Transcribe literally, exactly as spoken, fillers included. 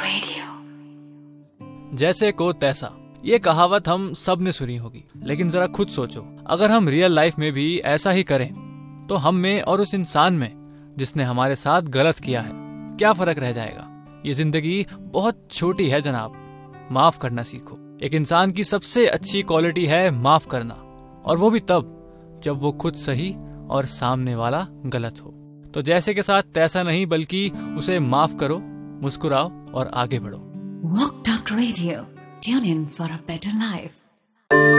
Radio. जैसे को तैसा, ये कहावत हम सब ने सुनी होगी, लेकिन जरा खुद सोचो, अगर हम रियल लाइफ में भी ऐसा ही करें तो हम में और उस इंसान में जिसने हमारे साथ गलत किया है क्या फर्क रह जाएगा। ये जिंदगी बहुत छोटी है जनाब, माफ करना सीखो। एक इंसान की सबसे अच्छी क्वालिटी है माफ करना, और वो भी तब जब वो खुद सही और सामने वाला गलत हो। तो जैसे के साथ तैसा नहीं, बल्कि उसे माफ करो, मुस्कुराओ और आगे बढ़ो। Walk Talk Radio. Tune in for a better life.